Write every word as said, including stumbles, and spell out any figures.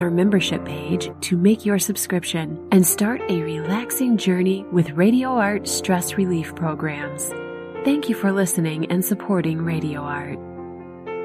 our membership page to make your subscription and start a relaxing journey with Radio Art stress relief programs. Thank you for listening and supporting Radio Art.